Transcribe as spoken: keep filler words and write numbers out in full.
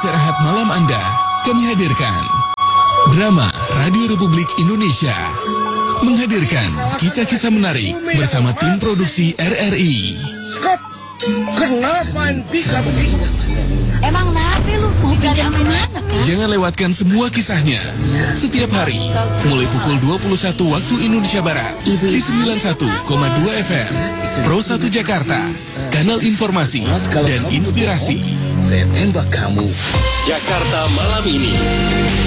istirahat malam Anda, kami hadirkan Drama Radio Republik Indonesia menghadirkan kisah-kisah menarik bersama tim produksi R R I. Skop, kenapa bisa begitu? Emang kenapa lu mau pinjam di mana kan? Jangan lewatkan semua kisahnya setiap hari mulai pukul dua puluh satu waktu Indonesia Barat di sembilan puluh satu koma dua F M Pro satu Jakarta, kanal informasi dan inspirasi. Saya tembak kamu. Jakarta malam ini.